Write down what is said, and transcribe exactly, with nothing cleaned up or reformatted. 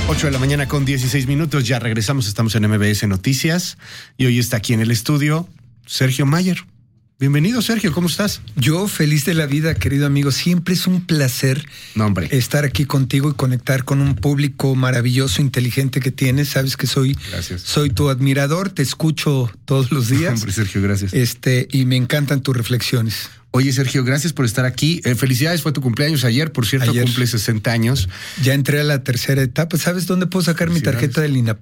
ocho de la mañana con dieciséis minutos, ya regresamos, estamos en M B S Noticias y hoy está aquí en el estudio Sergio Mayer. Bienvenido, Sergio, ¿cómo estás? Yo feliz de la vida, querido amigo. Siempre es un placer no, hombre. estar aquí contigo y conectar con un público maravilloso, inteligente que tienes. Sabes que soy, gracias. soy tu admirador, te escucho todos los días. Hombre, Sergio, gracias. Este, y me encantan tus reflexiones. Oye, Sergio, gracias por estar aquí. Eh, felicidades, fue tu cumpleaños ayer, por cierto, ayer. Cumple sesenta años. Ya entré a la tercera etapa. ¿Sabes dónde puedo sacar mi tarjeta del INAPAM?